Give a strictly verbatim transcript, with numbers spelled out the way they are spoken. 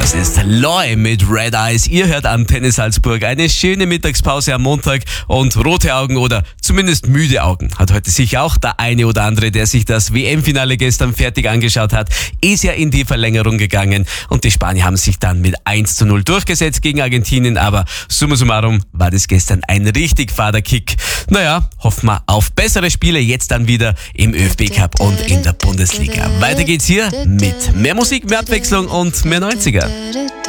Das ist Loy mit Red Eyes. Ihr hört Antenne Salzburg. Eine schöne Mittagspause am Montag und rote Augen oder zumindest müde Augen hat heute sicher auch der eine oder andere, der sich das W M-Finale gestern fertig angeschaut hat. Ist ja in die Verlängerung gegangen und die Spanier haben sich dann mit eins zu null durchgesetzt gegen Argentinien, aber summa summarum war das gestern ein richtig fader Kick. Naja, hoffen wir auf bessere Spiele jetzt dann wieder im ÖFB-Cup und in der Bundesliga. Weiter geht's hier mit mehr Musik, mehr Abwechslung und mehr neunziger.